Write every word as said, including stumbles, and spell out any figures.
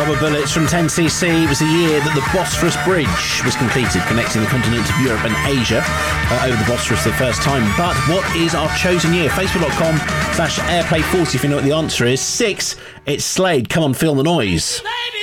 Rubber Bullets from ten C C. It was the year that the Bosphorus Bridge was completed, connecting the continents of Europe and Asia uh, over the Bosphorus for the first time. But what is our chosen year? Facebook.com slash Airplay forty if you know what the answer is. Six, it's Slade. Come on, feel the noise. Baby.